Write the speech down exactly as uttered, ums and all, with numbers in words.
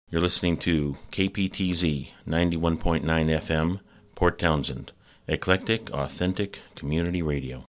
You're listening to K P T Z ninety-one point nine F M, Port Townsend. Eclectic, authentic community radio.